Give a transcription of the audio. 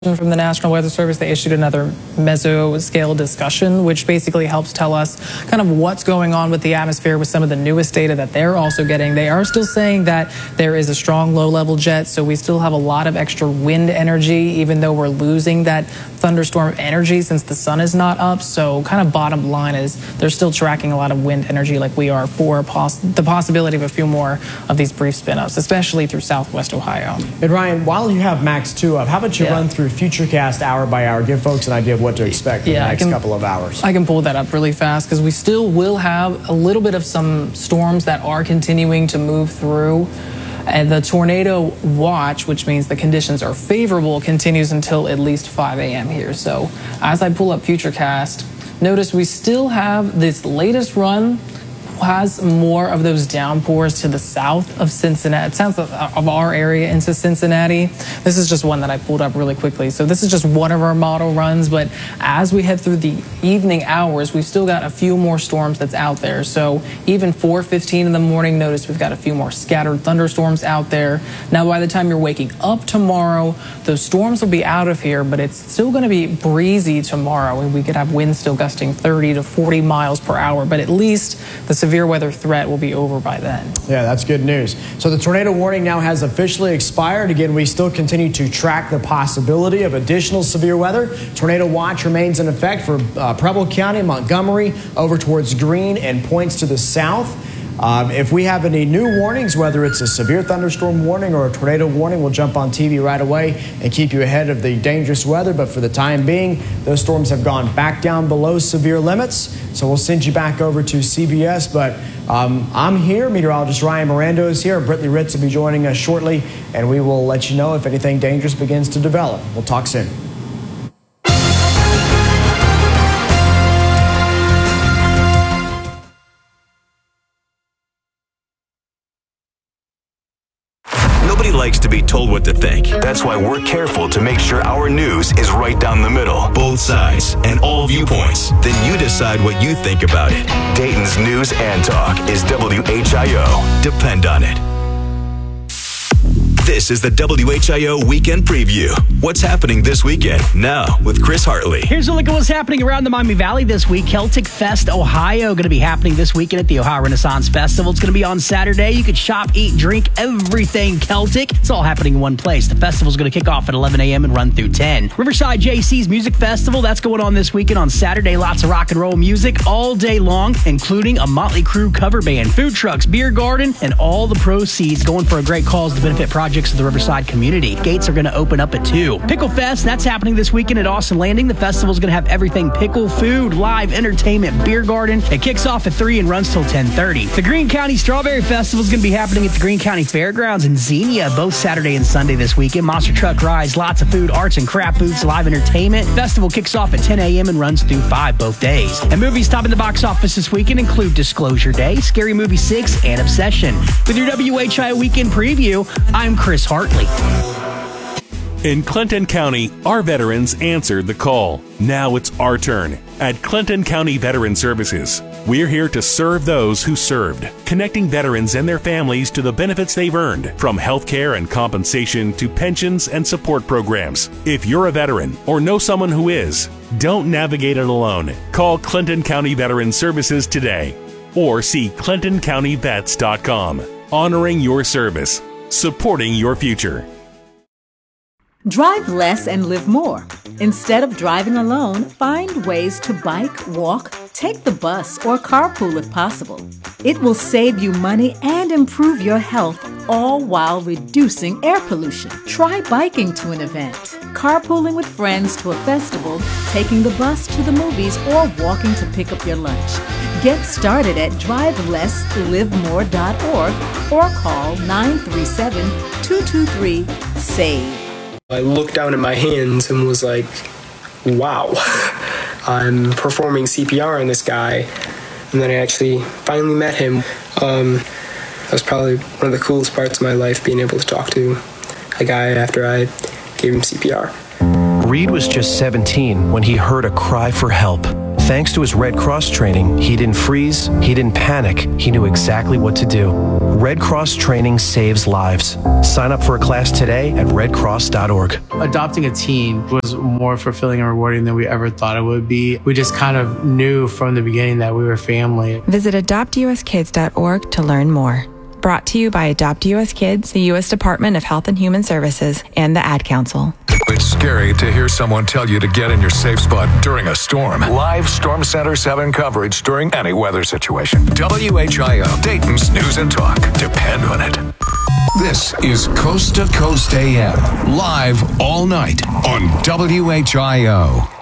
from the National Weather Service. They issued another mesoscale discussion, which basically helps tell us kind of what's going on with the atmosphere with some of the newest data that they're also getting. They are still saying that there is a strong low-level jet, so we still have a lot of extra wind energy, even though we're losing that thunderstorm energy since the sun is not up. So kind of bottom line is they're still tracking a lot of wind energy like we are for the possibility of a few more of these brief spin-ups, especially through southwest Ohio. And Ryan, while you have Max 2 up, how about you run through Futurecast hour by hour, give folks an idea of what to expect for the next couple of hours. I can pull that up really fast because we still will have a little bit of some storms that are continuing to move through. And the tornado watch, which means the conditions are favorable, continues until at least 5 a.m. here. So as I pull up Futurecast, notice we still have this latest run has more of those downpours to the south of Cincinnati, south of our area into Cincinnati. This is just one that I pulled up really quickly. So this is just one of our model runs, but as we head through the evening hours, we've still got a few more storms that's out there. So even 4:15 in the morning, notice we've got a few more scattered thunderstorms out there. Now, by the time you're waking up tomorrow, those storms will be out of here, but it's still going to be breezy tomorrow, and we could have winds still gusting 30 to 40 miles per hour, but at least the severe weather threat will be over by then. Yeah, that's good news. So the tornado warning now has officially expired. Again, we still continue to track the possibility of additional severe weather. Tornado watch remains in effect for Preble County, Montgomery, over towards Greene, and points to the south. If we have any new warnings, whether it's a severe thunderstorm warning or a tornado warning, we'll jump on TV right away and keep you ahead of the dangerous weather. But for the time being, those storms have gone back down below severe limits. So we'll send you back over to CBS. But I'm here. Meteorologist Ryan Miranda is here. Brittany Ritz will be joining us shortly, and we will let you know if anything dangerous begins to develop. We'll talk soon. Nobody likes to be told what to think. That's why we're careful to make sure our news is right down the middle. Both sides and all viewpoints. Then you decide what you think about it. Dayton's News and Talk is WHIO. Depend on it. This is the WHIO Weekend Preview. What's happening this weekend? Now with Chris Hartley. Here's a look at what's happening around the Miami Valley this week. Celtic Fest Ohio going to be happening this weekend at the Ohio Renaissance Festival. It's going to be on Saturday. You can shop, eat, drink, everything Celtic. It's all happening in one place. The festival's going to kick off at 11 a.m. and run through 10. Riverside JC's Music Festival, that's going on this weekend on Saturday. Lots of rock and roll music all day long, including a Motley Crue cover band, food trucks, beer garden, and all the proceeds going for a great cause to benefit projects of the Riverside community. Gates are going to open up at 2. Pickle Fest, that's happening this weekend at Austin Landing. The festival is going to have everything pickle, food, live entertainment, beer garden. It kicks off at 3 and runs till 10:30. The Greene County Strawberry Festival is going to be happening at the Greene County Fairgrounds in Xenia, both Saturday and Sunday this weekend. Monster truck rides, lots of food, arts and craft booths, live entertainment. Festival kicks off at 10 a.m. and runs through 5 both days. And movies topping the box office this weekend include Disclosure Day, Scary Movie 6, and Obsession. With your WHIO Weekend Preview, I'm Chris Hartley. In Clinton County, our veterans answered the call. Now it's our turn. At Clinton County Veteran Services, we're here to serve those who served, connecting veterans and their families to the benefits they've earned, from health care and compensation to pensions and support programs. If you're a veteran or know someone who is, don't navigate it alone. Call Clinton County Veteran Services today or see ClintonCountyVets.com. Honoring your service, supporting your future. Drive less and live more. Instead of driving alone, find ways to bike, walk, take the bus, or carpool if possible. It will save you money and improve your health, all while reducing air pollution. Try biking to an event, carpooling with friends to a festival, taking the bus to the movies, or walking to pick up your lunch. Get started at drivelesslivemore.org or call 937-223-SAVE. I looked down at my hands and was like, wow, I'm performing CPR on this guy. And then I actually finally met him. That was probably one of the coolest parts of my life, being able to talk to a guy after I gave him CPR. Reed was just 17 when he heard a cry for help. Thanks to his Red Cross training, he didn't freeze, he didn't panic, he knew exactly what to do. Red Cross training saves lives. Sign up for a class today at redcross.org. Adopting a teen was more fulfilling and rewarding than we ever thought it would be. We just kind of knew from the beginning that we were family. Visit adoptuskids.org to learn more. Brought to you by Adopt US Kids, the U.S. Department of Health and Human Services, and the Ad Council. It's scary to hear someone tell you to get in your safe spot during a storm. Live Storm Center 7 coverage during any weather situation. WHIO, Dayton's News and Talk. Depend on it. This is Coast to Coast AM, live all night on WHIO.